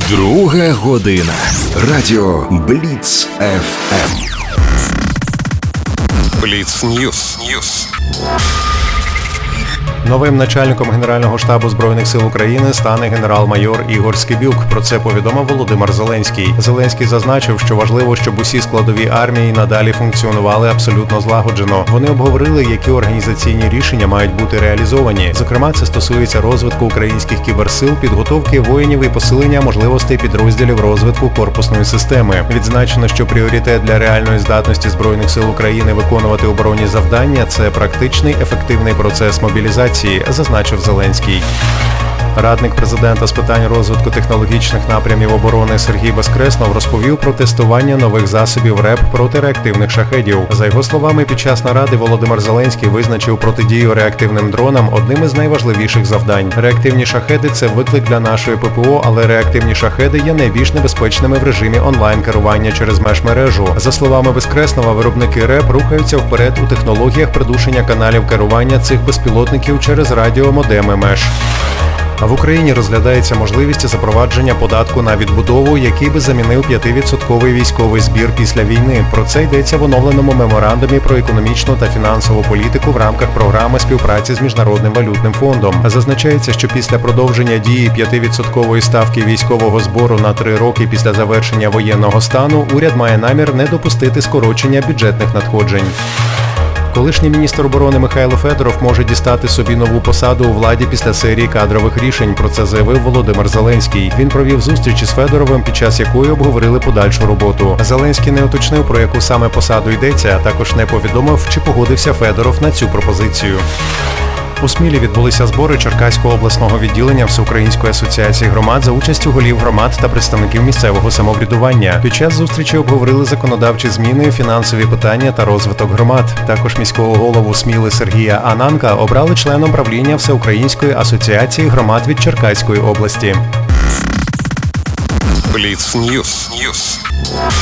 Друга година. Радіо Бліц ФМ. Бліц Ньюс. Новим начальником Генерального штабу Збройних сил України стане генерал-майор Ігор Скибюк. Про це повідомив Володимир Зеленський. Зеленський зазначив, що важливо, щоб усі складові армії надалі функціонували абсолютно злагоджено. Вони обговорили, які організаційні рішення мають бути реалізовані. Зокрема, це стосується розвитку українських кіберсил, підготовки воїнів і посилення можливостей підрозділів розвитку корпусної системи. Відзначено, що пріоритет для реальної здатності Збройних сил України виконувати оборонні завдання – це практичний, ефективний процес мобілізації, зазначив Зеленський. Радник президента з питань розвитку технологічних напрямів оборони Сергій Безкреснов розповів про тестування нових засобів РЕП проти реактивних шахедів. За його словами, під час наради Володимир Зеленський визначив протидію реактивним дронам одним із найважливіших завдань. Реактивні шахеди – це виклик для нашої ППО, але реактивні шахеди є найбільш небезпечними в режимі онлайн-керування через межмережу. За словами Безкреснова, виробники РЕП рухаються вперед у технологіях придушення каналів керування цих безпілотників через радіомодеми меж. В Україні розглядається можливість запровадження податку на відбудову, який би замінив 5% військовий збір після війни. Про це йдеться в оновленому меморандумі про економічну та фінансову політику в рамках програми співпраці з Міжнародним валютним фондом. Зазначається, що після продовження дії 5% ставки військового збору на 3 роки після завершення воєнного стану уряд має намір не допустити скорочення бюджетних надходжень. Колишній міністр оборони Михайло Федоров може дістати собі нову посаду у владі після серії кадрових рішень. Про це заявив Володимир Зеленський. Він провів зустріч із Федоровим, під час якої обговорили подальшу роботу. Зеленський не уточнив, про яку саме посаду йдеться, а також не повідомив, чи погодився Федоров на цю пропозицію. У Смілі відбулися збори Черкаського обласного відділення Всеукраїнської асоціації громад за участю голів громад та представників місцевого самоврядування. Під час зустрічі обговорили законодавчі зміни, фінансові питання та розвиток громад. Також міського голову Сміли Сергія Ананка обрали членом правління Всеукраїнської асоціації громад від Черкаської області. Бліц Ньюс.